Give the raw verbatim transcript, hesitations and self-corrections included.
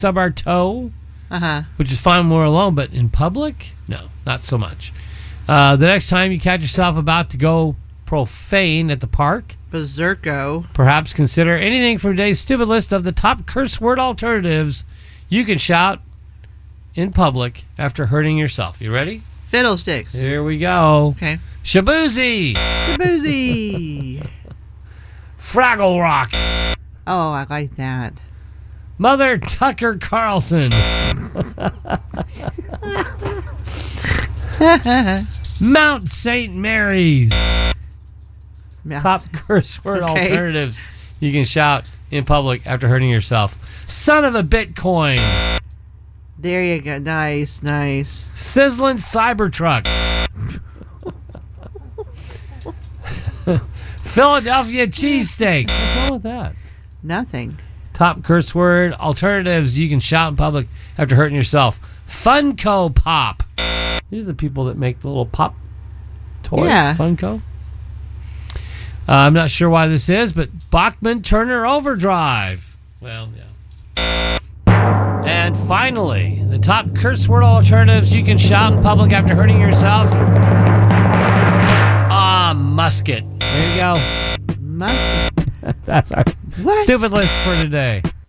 stub our toe, Uh-huh. which is fine when we're alone, but in public, no, not so much. Uh, the next time you catch yourself about to go profane at the park, Berserko. perhaps consider anything from today's stupid list of the top curse word alternatives you can shout in public after hurting yourself. You ready? Fiddlesticks. Here we go. Okay. Shaboozy. Boozy. Fraggle Rock. Oh, I like that. Mother Tucker Carlson. Mount Saint Mary's. Mouse. Top curse word Okay. alternatives you can shout in public after hurting yourself. Son of a Bitcoin. There you go. Nice, nice. Sizzling Cybertruck. Philadelphia cheesesteak. What's wrong with that? Nothing. Top curse word alternatives you can shout in public after hurting yourself. Funko Pop. These are the people that make the little pop toys. Yeah. Funko. Uh, I'm not sure why this is, but Bachman Turner Overdrive. Well, yeah. And finally, the top curse word alternatives you can shout in public after hurting yourself. Ah, musket. There you go. Must- That's our What? stupid list for today.